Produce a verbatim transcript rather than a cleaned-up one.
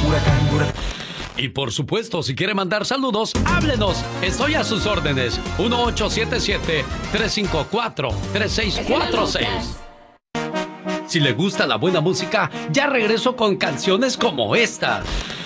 huracán, huracán. Y por supuesto, si quiere mandar saludos, háblenos. Estoy a sus órdenes. uno ocho siete siete, tres cinco cuatro, tres seis cuatro seis. Si le gusta la buena música, ya regreso con canciones como esta.